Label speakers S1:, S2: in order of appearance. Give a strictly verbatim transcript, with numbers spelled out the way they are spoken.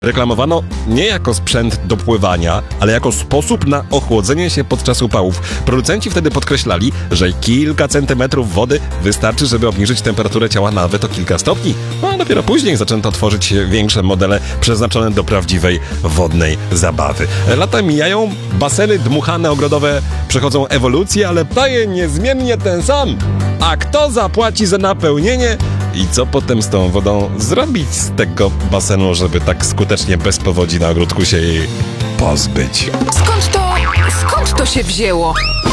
S1: Reklamowano nie jako sprzęt do pływania, ale jako sposób na ochłodzenie się podczas upałów. Producenci wtedy podkreślali, że kilka centymetrów wody wystarczy, żeby obniżyć temperaturę ciała nawet o kilka stopni. No a dopiero później zaczęto tworzyć większe modele przeznaczone do prawdziwej wodnej zabawy. Lata mijają, baseny dmuchane ogrodowe przechodzą ewolucję, ale daje niezmiennie ten sam. A kto zapłaci za napełnienie? I co potem z tą wodą zrobić z tego basenu, żeby tak skutecznie bez powodzi na ogródku się jej pozbyć?
S2: Skąd to, skąd to się wzięło?